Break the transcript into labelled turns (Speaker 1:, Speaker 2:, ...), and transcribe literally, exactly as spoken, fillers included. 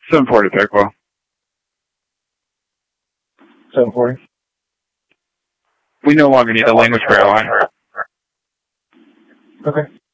Speaker 1: seven forty, Pickwell.
Speaker 2: seven forty.
Speaker 1: We no longer need the language barrier line.
Speaker 2: Okay.